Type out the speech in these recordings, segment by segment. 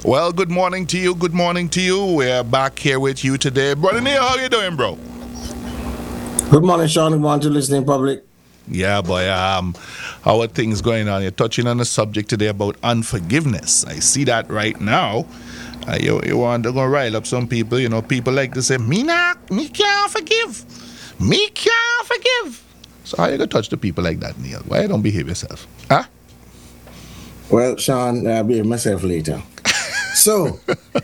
Well, good morning to you. Good morning to you. We're back here with you today. Brother Neil, how you doing, bro? Good morning, Sean. Good morning to the listening public. Yeah, boy. How are things going on? You're touching on a subject today about unforgiveness. I see that right now. You want to go rile up some people. You know, people like to say, me can't forgive. Me can't forgive. So how you gonna touch the people like that, Neil? Why you don't behave yourself? Huh? Well, Sean, I'll be myself later. So,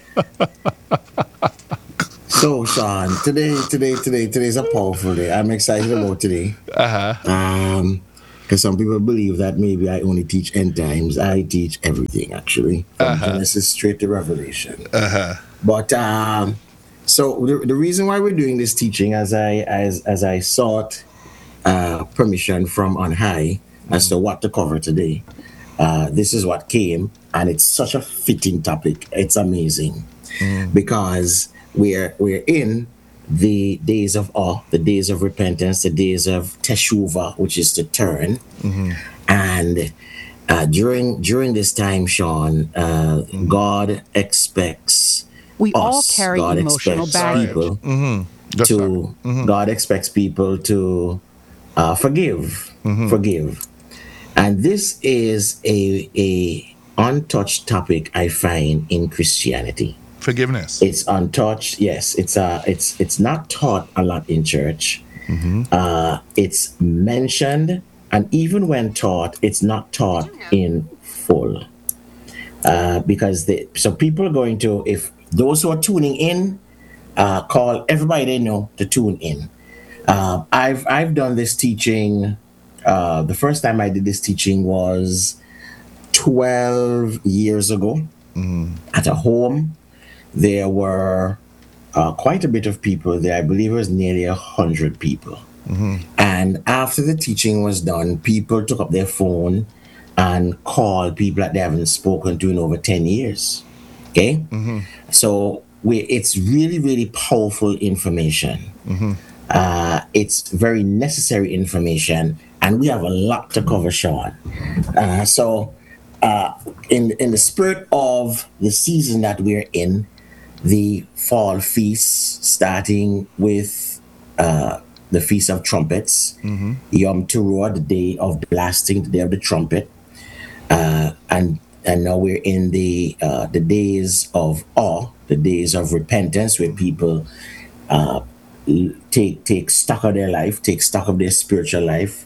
Sean, today's a powerful day. I'm excited about today. Uh-huh. Because some people believe that maybe I only teach end times. I teach everything actually, from Uh-huh. Genesis straight to Revelation. Uh-huh. But so the reason why we're doing this teaching, as I sought permission from on high as to what to cover today. This is what came, and it's such a fitting topic. It's amazing because we're in the days of awe, the days of repentance, the days of teshuvah, which is to turn. And during this time, Sean, God expects We all us. carry God emotional expects baggage. people That's right. to. God expects people to forgive, forgive. And this is a untouched topic I find in Christianity. Forgiveness. It's untouched. Yes, it's not taught a lot in church. It's mentioned, and even when taught, it's not taught in full. Because so people are going to, if those who are tuning in, call everybody they know to tune in. I've done this teaching. The first time I did this teaching was 12 years ago at a home. There were quite a bit of people there. I believe it was nearly 100 people. And after the teaching was done, people took up their phone and called people that they haven't spoken to in over 10 years. Okay? So it's really, really powerful information. It's very necessary information, and we have a lot to cover, Sean. In the spirit of the season that we're in, the fall feast, starting with the Feast of Trumpets, Yom Teruah, the day of blasting, the day of the trumpet, and now we're in the days of awe, the days of repentance, where people take stock of their life, take stock of their spiritual life.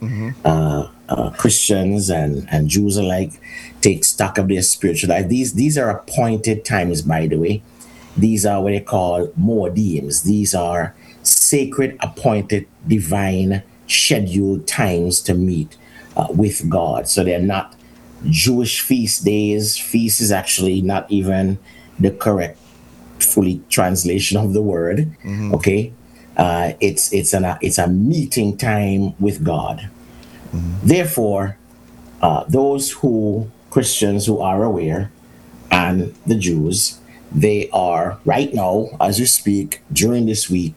Christians and Jews alike take stock of their spiritual life. These are appointed times, by the way. These are what they call moedims. These are sacred, appointed, divine, scheduled times to meet with God. So they're not Jewish feast days. Feast is actually not even the correct fully translation of the word. Okay, it's a meeting time with God. Therefore, those who Christians who are aware, and the Jews, they are right now, as we speak, during this week,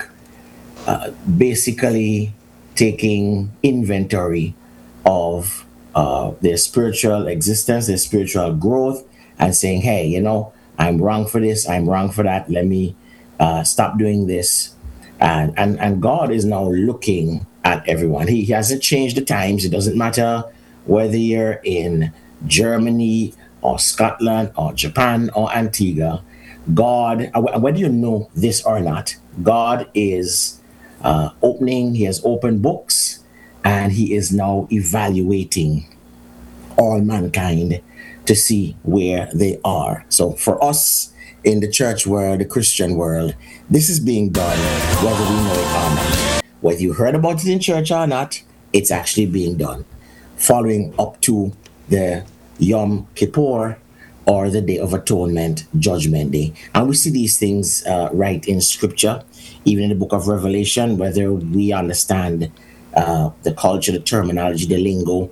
basically taking inventory of their spiritual existence, their spiritual growth, and saying, "Hey, I'm wrong for this. I'm wrong for that. Let me stop doing this." And God is now looking at everyone. He hasn't changed the times. It doesn't matter whether you're in Germany or Scotland or Japan or Antigua. God, whether you know this or not, God is opening. He has opened books, and He is now evaluating all mankind to see where they are. So for us in the church world, the Christian world, this is being done whether we know it or not. Whether you heard about it in church or not, it's actually being done. Following up to the Yom Kippur or the Day of Atonement, Judgment Day. And we see these things right in Scripture, even in the book of Revelation, whether we understand the culture, the terminology, the lingo,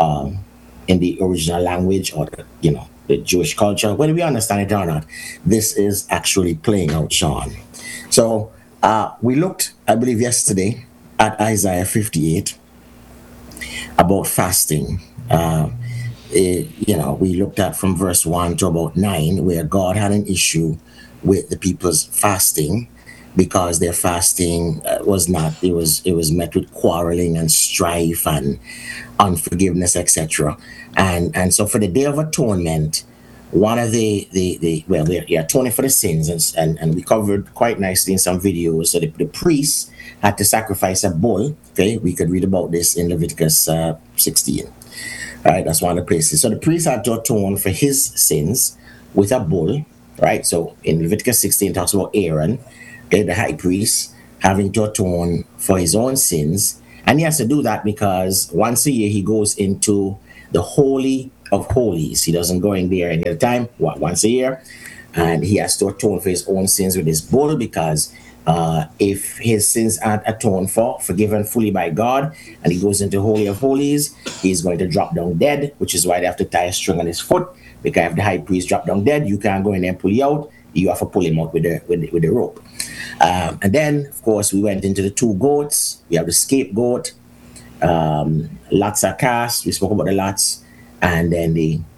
in the original language or the Jewish culture, whether we understand it or not, this is actually playing out, Sean. So we looked, I believe, yesterday at Isaiah 58 about fasting. we looked at from verse 1 to about 9, where God had an issue with the people's fasting because their fasting was not, it was met with quarreling and strife and unforgiveness, etc. And so for the Day of Atonement, one of the well, we're atoning for the sins, and we covered quite nicely in some videos. So the priests had to sacrifice a bull. Okay, we could read about this in Leviticus 16. All right, that's one of the places. So the priest had to atone for his sins with a bull. Right. So in Leviticus 16 it talks about Aaron, okay, the high priest, having to atone for his own sins, and he has to do that because once a year he goes into the Holy of Holies. He doesn't go in there any other time. Once a year, and he has to atone for his own sins with his bull because if his sins aren't atoned for, forgiven fully by God, and he goes into Holy of Holies, he's going to drop down dead, which is why they have to tie a string on his foot. Because if the high priest drop down dead, you can't go in there and pull you out. You have to pull him out with the rope. And then, of course, we went into the two goats. We have the scapegoat. Lots are cast. We spoke about the lots, and then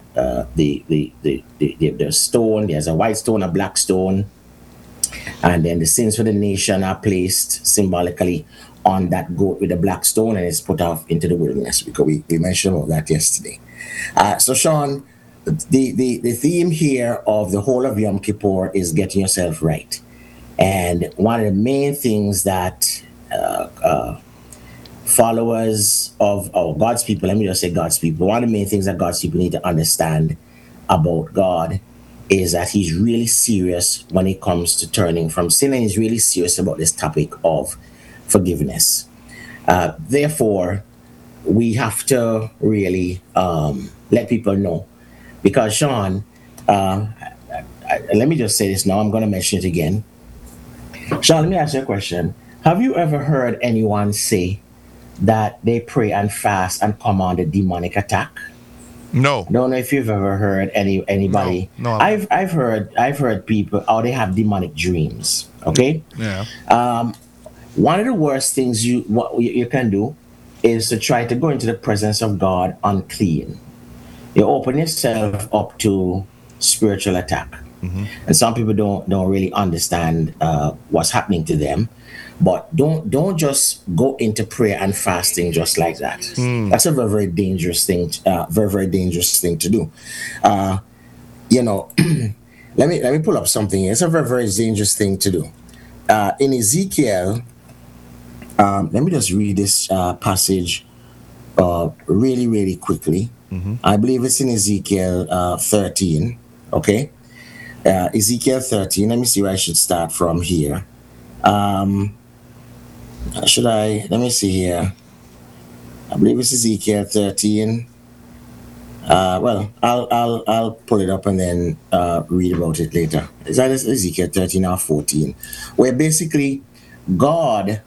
the stone. There's a white stone, a black stone, and then the sins for the nation are placed symbolically on that goat with the black stone, and it's put off into the wilderness, because we mentioned all that yesterday. So Sean, the theme here of the whole of Yom Kippur is getting yourself right, and one of the main things that followers of God's people, let me just say God's people, one of the main things that God's people need to understand about God is that he's really serious when it comes to turning from sin, and he's really serious about this topic of forgiveness. Therefore, we have to really let people know, because Sean, let me just say this now, I'm going to mention it again. Sean, let me ask you a question. Have you ever heard anyone say that they pray and fast and come on the demonic attack? No, I don't know if you've ever heard no, anybody. no. I've heard people how they have demonic dreams. Okay, Yeah. one of the worst things you can do is to try to go into the presence of God unclean. You open yourself up to spiritual attack, and some people don't really understand what's happening to them. But don't just go into prayer and fasting just like that. That's a very, very dangerous thing. Very, very dangerous thing to do. Uh, you know, let me pull up something here. It's a very, very dangerous thing to do. In Ezekiel, let me just read this passage really, really quickly. I believe it's in Ezekiel 13. Okay, Ezekiel 13. Let me see where I should start from here. Um, should I? Let me see here. I believe it's Ezekiel 13. Well, I'll pull it up and then read about it later. Is that Ezekiel 13 or 14? Where basically God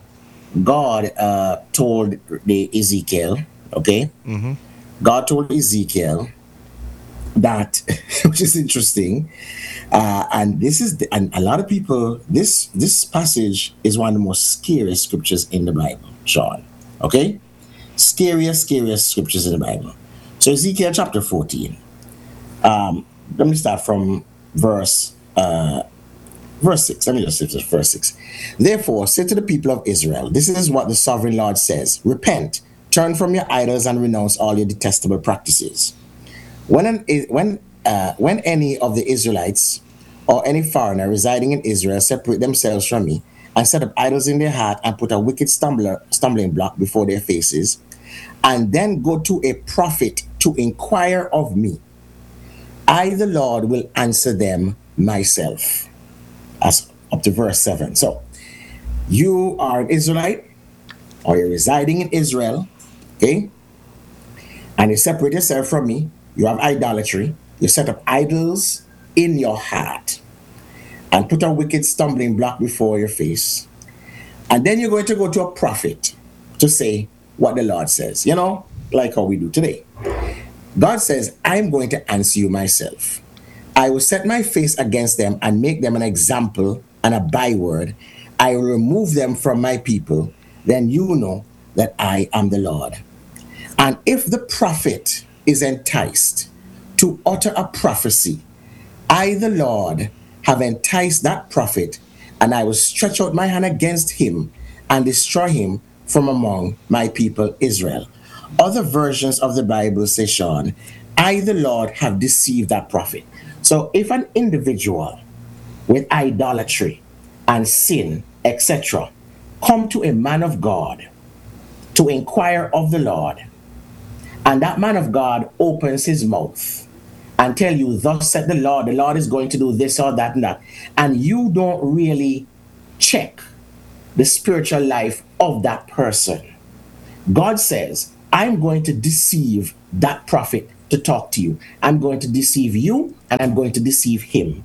told the Ezekiel, okay? God told Ezekiel that, which is interesting, and and a lot of people, this passage is one of the most scariest scriptures in the Bible, Sean. Okay, scariest scriptures in the Bible. So Ezekiel chapter 14. Let me start from verse 6. Let me just say this, verse 6. Therefore, say to the people of Israel, this is what the sovereign Lord says: repent, turn from your idols, and renounce all your detestable practices. When any of the Israelites or any foreigner residing in Israel separate themselves from me and set up idols in their heart and put a wicked stumbling block before their faces, and then go to a prophet to inquire of me, I, the Lord, will answer them myself. As up to verse 7. So you are an Israelite, or you're residing in Israel, okay, and you separate yourself from me. You have idolatry. You set up idols in your heart and put a wicked stumbling block before your face. And then you're going to go to a prophet to say what the Lord says, like how we do today. God says, I'm going to answer you myself. I will set my face against them and make them an example and a byword. I will remove them from my people. Then you know that I am the Lord. And if the prophet is enticed to utter a prophecy, I, the Lord, have enticed that prophet, and I will stretch out my hand against him and destroy him from among my people Israel. Other versions of the Bible say, Sean, I, the Lord, have deceived that prophet. So if an individual with idolatry and sin, etc., come to a man of God to inquire of the Lord, and that man of God opens his mouth and tell you, thus said the Lord is going to do this or that and that, and you don't really check the spiritual life of that person, God says, I'm going to deceive that prophet to talk to you. I'm going to deceive you, and I'm going to deceive him.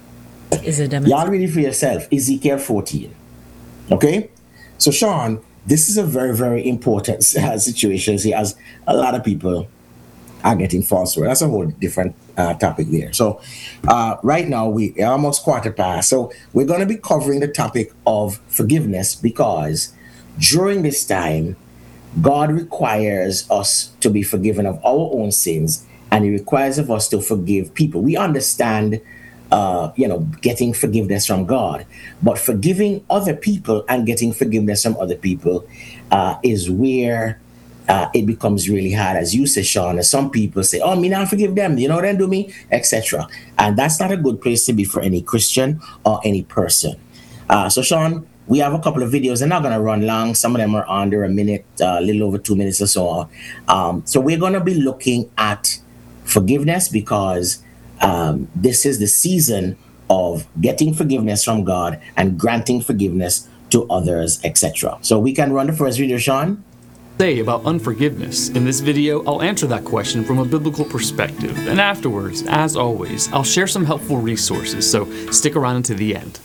Is it Y'all read it for yourself. Ezekiel 14. Okay? So, Sean, this is a very, very important situation. See, as a lot of people are getting false word. That's a whole different topic there. So, right now, we are almost quarter past. So, we're going to be covering the topic of forgiveness because during this time, God requires us to be forgiven of our own sins, and He requires of us to forgive people. We understand, getting forgiveness from God, but forgiving other people and getting forgiveness from other people is where it becomes really hard. As you say, Sean, and some people say, "Oh, me not forgive them, then do me," etc. And that's not a good place to be for any Christian or any person. So, Sean, we have a couple of videos. They're not going to run long. Some of them are under a minute, a little over 2 minutes or so. So we're going to be looking at forgiveness because this is the season of getting forgiveness from God and granting forgiveness to others, etc. So we can run the first video, Sean. Say about unforgiveness. In this video, I'll answer that question from a biblical perspective. And afterwards, as always, I'll share some helpful resources. So stick around until the end.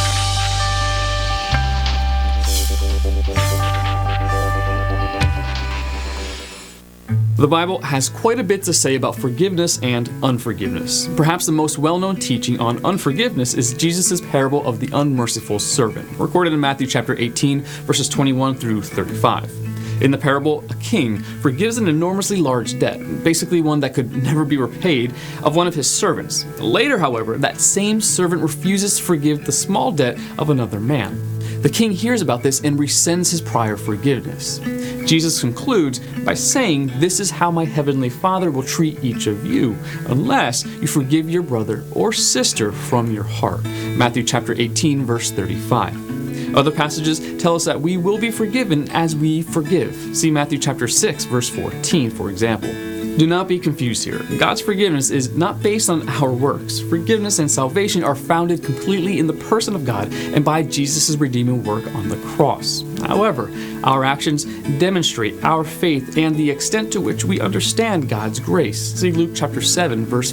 The Bible has quite a bit to say about forgiveness and unforgiveness. Perhaps the most well-known teaching on unforgiveness is Jesus' parable of the unmerciful servant, recorded in Matthew chapter 18, verses 21 through 35. In the parable, a king forgives an enormously large debt, basically one that could never be repaid, of one of his servants. Later, however, that same servant refuses to forgive the small debt of another man. The king hears about this and rescinds his prior forgiveness. Jesus concludes by saying, "This is how my heavenly Father will treat each of you, unless you forgive your brother or sister from your heart." Matthew chapter 18, verse 35. Other passages tell us that we will be forgiven as we forgive. See Matthew chapter 6, verse 14, for example. Do not be confused here. God's forgiveness is not based on our works. Forgiveness and salvation are founded completely in the person of God and by Jesus' redeeming work on the cross. However, our actions demonstrate our faith and the extent to which we understand God's grace. See Luke chapter 7, verse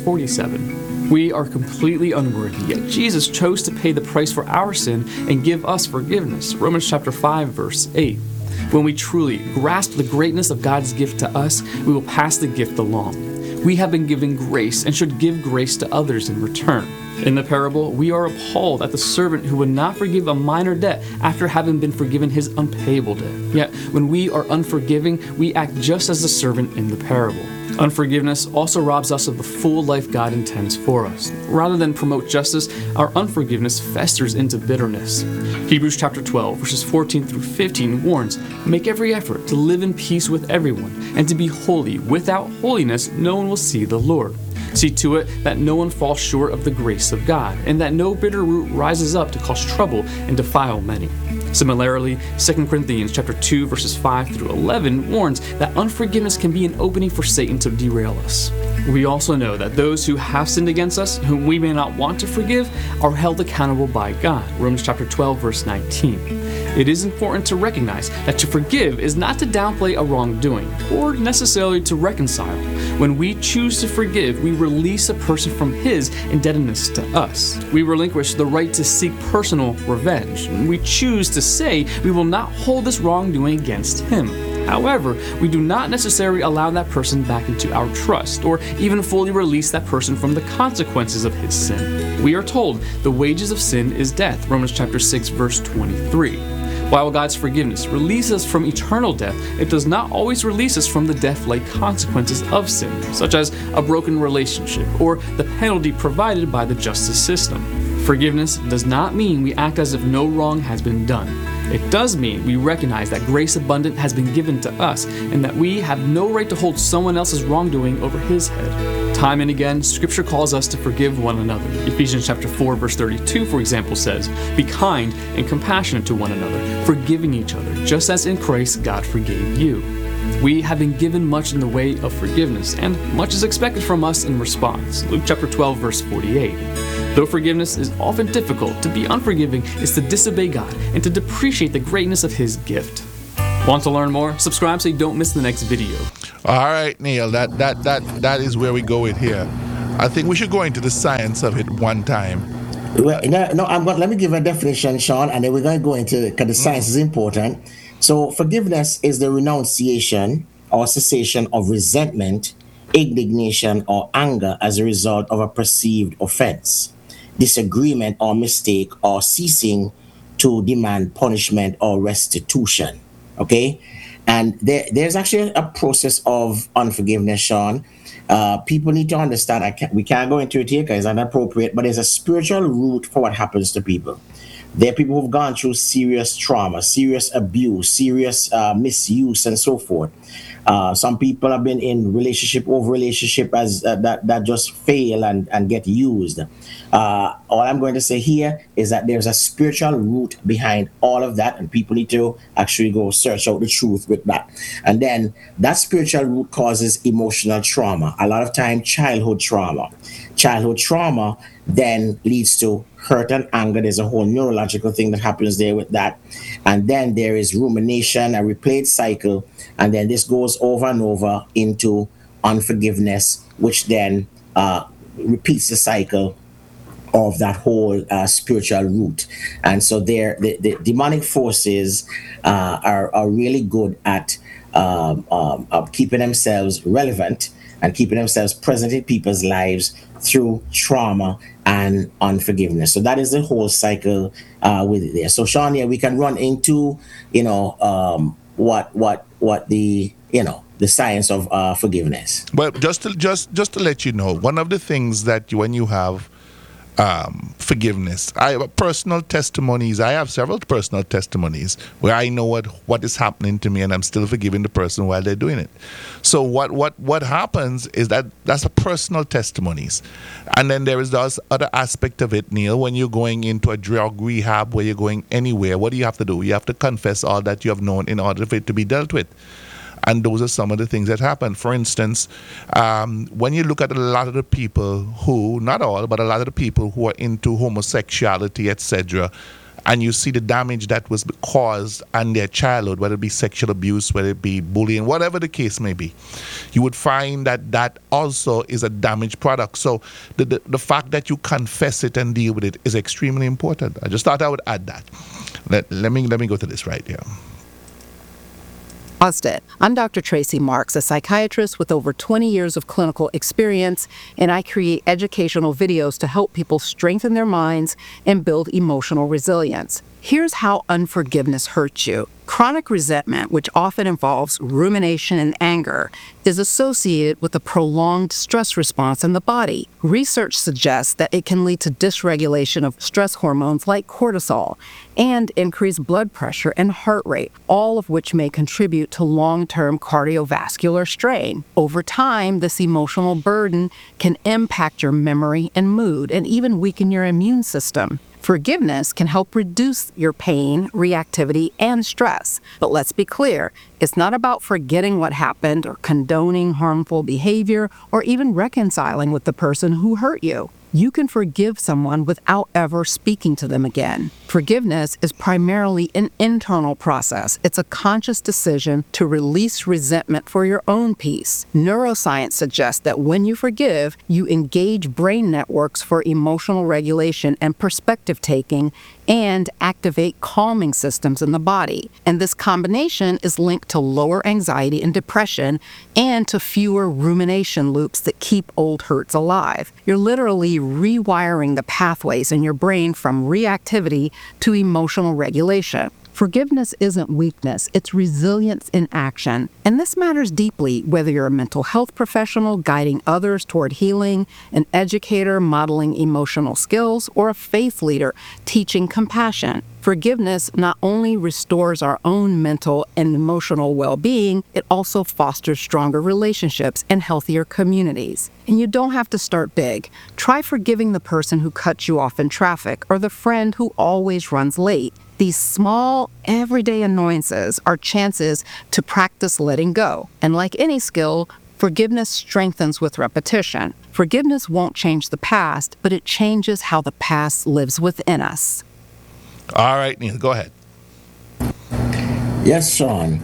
47. We are completely unworthy, yet Jesus chose to pay the price for our sin and give us forgiveness. Romans chapter 5, verse 8. When we truly grasp the greatness of God's gift to us, we will pass the gift along. We have been given grace and should give grace to others in return. In the parable, we are appalled at the servant who would not forgive a minor debt after having been forgiven his unpayable debt. Yet, when we are unforgiving, we act just as the servant in the parable. Unforgiveness also robs us of the full life God intends for us. Rather than promote justice, our unforgiveness festers into bitterness. Hebrews chapter 12, verses 14 through 15 warns, "Make every effort to live in peace with everyone, and to be holy. Without holiness, no one will see the Lord. See to it that no one falls short of the grace of God, and that no bitter root rises up to cause trouble and defile many." Similarly, 2 Corinthians chapter 2, verses 5 through 11 warns that unforgiveness can be an opening for Satan to derail us. We also know that those who have sinned against us, whom we may not want to forgive, are held accountable by God. Romans chapter 12, verse 19. It is important to recognize that to forgive is not to downplay a wrongdoing, or necessarily to reconcile. When we choose to forgive, we release a person from his indebtedness to us. We relinquish the right to seek personal revenge. We choose to say we will not hold this wrongdoing against him. However, we do not necessarily allow that person back into our trust, or even fully release that person from the consequences of his sin. We are told the wages of sin is death, Romans chapter 6, verse 23. While God's forgiveness releases us from eternal death, it does not always release us from the death-like consequences of sin, such as a broken relationship or the penalty provided by the justice system. Forgiveness does not mean we act as if no wrong has been done. It does mean we recognize that grace abundant has been given to us and that we have no right to hold someone else's wrongdoing over his head. Time and again, Scripture calls us to forgive one another. Ephesians chapter 4, verse 32, for example, says, "Be kind and compassionate to one another, forgiving each other, just as in Christ God forgave you." We have been given much in the way of forgiveness, and much is expected from us in response. Luke chapter 12, verse 48. Though forgiveness is often difficult, to be unforgiving is to disobey God and to depreciate the greatness of His gift. Want to learn more? Subscribe so you don't miss the next video. All right, Neil, that is where we go with here. I think we should go into the science of it one time. Well, let me give a definition, Sean, and then we're going to go into because the science is important. So, forgiveness is the renunciation or cessation of resentment, indignation, or anger as a result of a perceived offense, disagreement, or mistake, or ceasing to demand punishment or restitution. Okay? And there's actually a process of unforgiveness, Sean. People need to understand, we can't go into it here because it's inappropriate, but there's a spiritual root for what happens to people. There are people who've gone through serious trauma, serious abuse, serious misuse, and so forth. Some people have been in relationship over relationship as that just fail and get used. All I'm going to say here is that there's a spiritual root behind all of that, and people need to actually go search out the truth with that. And then that spiritual root causes emotional trauma. A lot of time, childhood trauma. Childhood trauma then leads to hurt and anger. There's a whole neurological thing that happens there with that. And then there is rumination, a replayed cycle. And then this goes over and over into unforgiveness, which then repeats the cycle of that whole spiritual root. And so the demonic forces are really good at keeping themselves relevant and keeping themselves present in people's lives through trauma and unforgiveness. So that is the whole cycle with it there. So Sean, we can run into, what the science of forgiveness. Well, just to let you know, one of the things that when you have forgiveness, I have personal testimonies. I have several personal testimonies where I know what is happening to me, and I'm still forgiving the person while they're doing it. So what happens is that's a personal testimonies, and then there is this other aspect of it, Neil. When you're going into a drug rehab, where you're going anywhere, what do you have to do? You have to confess all that you have known in order for it to be dealt with. And those are some of the things that happen. For instance, when you look at a lot of the people who, not all, but a lot of the people who are into homosexuality, etc., and you see the damage that was caused in their childhood, whether it be sexual abuse, whether it be bullying, whatever the case may be, you would find that also is a damaged product. So the fact that you confess it and deal with it is extremely important. I just thought I would add that. Let me go to this right here. I'm Dr. Tracy Marks, a psychiatrist with over 20 years of clinical experience, and I create educational videos to help people strengthen their minds and build emotional resilience. Here's how unforgiveness hurts you. Chronic resentment, which often involves rumination and anger, is associated with a prolonged stress response in the body. Research suggests that it can lead to dysregulation of stress hormones like cortisol and increased blood pressure and heart rate, all of which may contribute to long-term cardiovascular strain. Over time, this emotional burden can impact your memory and mood and even weaken your immune system. Forgiveness can help reduce your pain, reactivity, and stress. But let's be clear, it's not about forgetting what happened or condoning harmful behavior or even reconciling with the person who hurt you. You can forgive someone without ever speaking to them again. Forgiveness is primarily an internal process. It's a conscious decision to release resentment for your own peace. Neuroscience suggests that when you forgive, you engage brain networks for emotional regulation and perspective taking and activate calming systems in the body. And this combination is linked to lower anxiety and depression and to fewer rumination loops that keep old hurts alive. You're literally rewiring the pathways in your brain from reactivity to emotional regulation. Forgiveness isn't weakness, it's resilience in action. And this matters deeply whether you're a mental health professional guiding others toward healing, an educator modeling emotional skills, or a faith leader teaching compassion. Forgiveness not only restores our own mental and emotional well-being, it also fosters stronger relationships and healthier communities. And you don't have to start big. Try forgiving the person who cut you off in traffic or the friend who always runs late. These small, everyday annoyances are chances to practice letting go. And like any skill, forgiveness strengthens with repetition. Forgiveness won't change the past, but it changes how the past lives within us. All right, Neil, go ahead. Yes, Sean.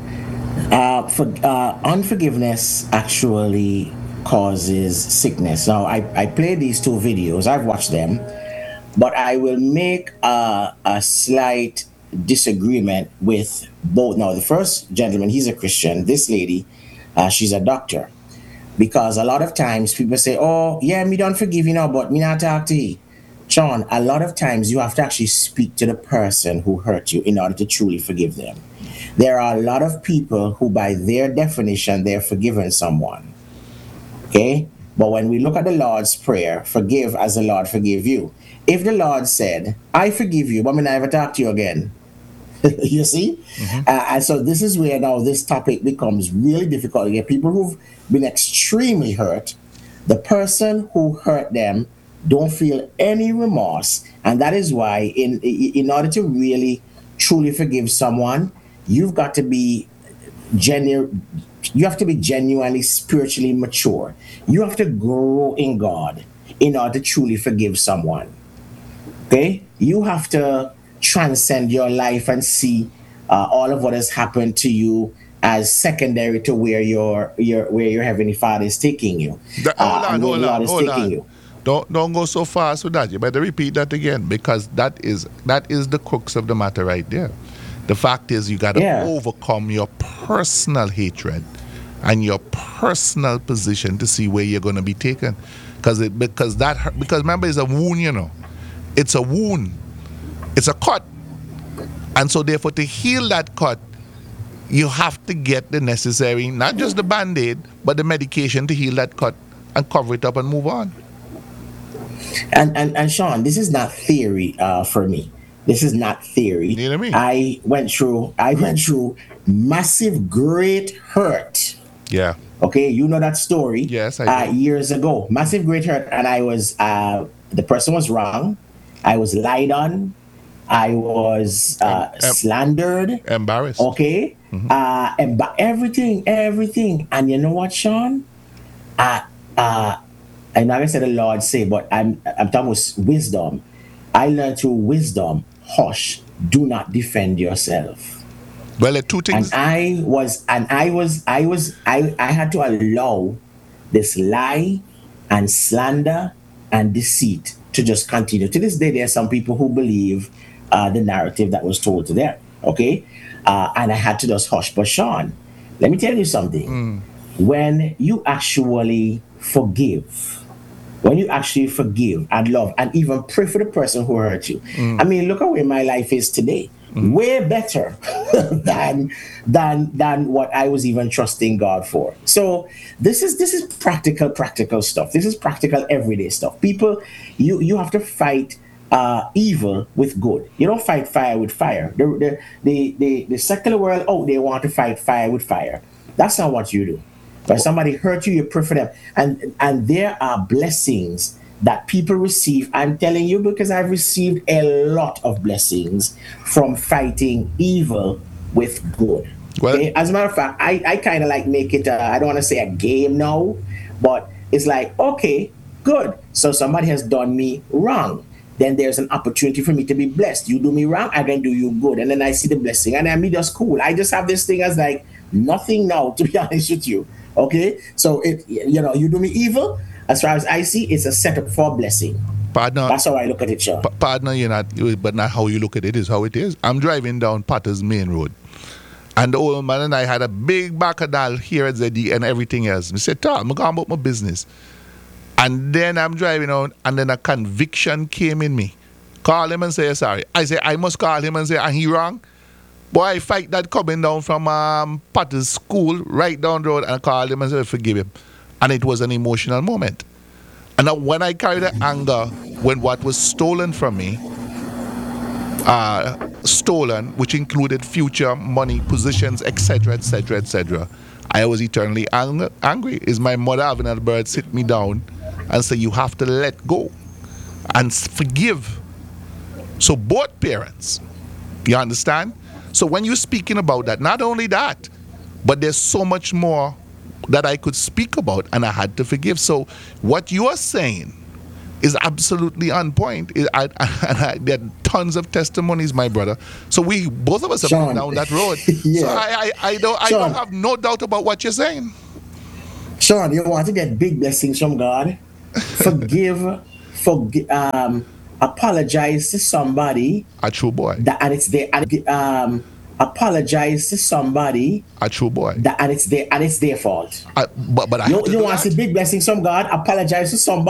Unforgiveness actually causes sickness. Now, I played these two videos. I've watched them. But I will make a slight disagreement with both. Now, the first gentleman, he's a Christian. This lady, she's a doctor. Because a lot of times people say, oh, yeah, me don't forgive you now, but me not talk to you. Sean, a lot of times you have to actually speak to the person who hurt you in order to truly forgive them. There are a lot of people who, by their definition, they're forgiving someone. Okay? But when we look at the Lord's Prayer, forgive as the Lord forgave you. If the Lord said, I forgive you, but I never talk to you again. You see? And so this is where now this topic becomes really difficult. You get people who've been extremely hurt. The person who hurt them don't feel any remorse. And that is why in order to really truly forgive someone, you've got to be you have to be genuinely spiritually mature. You have to grow in God in order to truly forgive someone. Okay? You have to transcend your life and see all of what has happened to you as secondary to where your heavenly Father is taking you. Hold on. Don't go so fast with that. You better repeat that again, because that is the crux of the matter right there. The fact is, you got to overcome your personal hatred and your personal position to see where you're going to be taken. Because remember, it's a wound, you know. It's a wound. It's a cut. And so therefore, to heal that cut, you have to get the necessary, not just the Band-Aid, but the medication to heal that cut and cover it up and move on. And Sean, this is not theory for me. This is not theory. You know what I mean? I went through massive, great hurt. Yeah. Okay, you know that story. Yes, I do. Years ago, massive, great hurt, and I was the person was wrong. I was lied on. I was slandered. Embarrassed. Okay. Everything. And you know what, Sean? I'm not gonna say the Lord say, but I'm talking with wisdom. I learned through wisdom. Hush, do not defend yourself. Well, there are two things. And I had to allow this lie and slander and deceit to just continue. To this day, there are some people who believe the narrative that was told to them. Okay, and I had to just hush. But Sean, let me tell you something. When you actually forgive, and love and even pray for the person who hurt you. I mean, look at where my life is today. Way better than what I was even trusting God for. So this is practical stuff. This is practical everyday stuff. People, you have to fight evil with good. You don't fight fire with fire. The secular world, they want to fight fire with fire. That's not what you do. When somebody hurt you, you pray for them. And there are blessings that people receive. I'm telling you, because I've received a lot of blessings from fighting evil with good. Well, okay? As a matter of fact, I kind of like make it, I don't want to say a game now, but it's like, okay, good. So somebody has done me wrong. Then there's an opportunity for me to be blessed. You do me wrong, I can do you good. And then I see the blessing. And I'm just cool. I just have this thing as like nothing now, to be honest with you. Okay, so you do me evil. As far as I see, it's a setup for blessing. Partner, that's how I look at it, Sean. Partner, but not how you look at it is how it is. I'm driving down Potter's Main Road, and the old man and I had a big bacchanal here at ZD and everything else. I said, "Tom, I'm going about my business," and then I'm driving on, and then a conviction came in me. Call him and say sorry. I say I must call him and say, "Are he wrong?" Boy, I fight that coming down from Potter's school right down the road and I called him and said, forgive him. And it was an emotional moment. And now when I carry the anger, when what was stolen from me, stolen, which included future money, positions, etc., etc., etc., I was eternally angry. Is my mother having a bird sit me down and say, you have to let go and forgive. So both parents, you understand? So when you're speaking about that, not only that, but there's so much more that I could speak about, and I had to forgive. So what you are saying is absolutely on point. There are tons of testimonies, my brother. So we both of us have been down that road. Yeah. So I don't have no doubt about what you're saying. Sean, you want to get big blessings from God? Apologize to somebody. A true boy. And it's there. Apologize to somebody. A true boy. And it's their fault. But I you want to see big blessings from God? Apologize to somebody.